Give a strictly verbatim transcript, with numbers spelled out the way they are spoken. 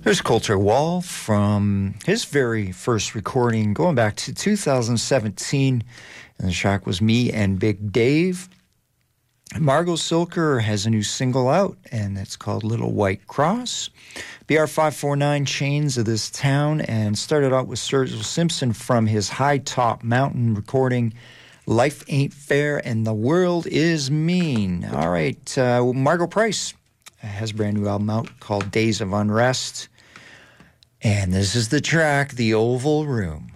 There's Colter Wall from his very first recording going back to two thousand seventeen. And the track was Me and Big Dave. Margot Silker has a new single out, and it's called Little White Cross. B R five forty-nine, Chains of This Town, and started out with Sergio Simpson from his High Top Mountain recording, Life Ain't Fair and the World Is Mean. All right, uh, Margot Price has a brand new album out called Days of Unrest. And this is the track, The Oval Room.